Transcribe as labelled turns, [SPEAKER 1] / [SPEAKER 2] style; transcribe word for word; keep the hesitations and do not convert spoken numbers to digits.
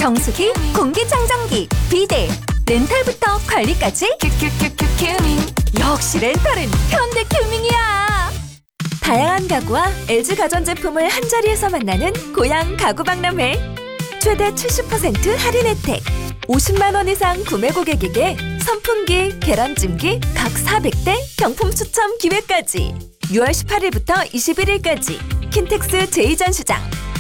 [SPEAKER 1] 정수기, 공기청정기, 비데, 렌탈부터 관리까지 큐큐큐큐 큐밍. 역시 렌탈은 현대큐밍이야. 다양한 가구와 엘지 가전제품을 한자리에서 만나는 고양 가구박람회. 최대 칠십 퍼센트 할인 혜택. 오십만 원 이상 구매 고객에게 선풍기, 계란찜기 각 사백 대 경품 추첨 기회까지. 유월 십팔일부터 이십일일까지 킨텍스 제이 전시장.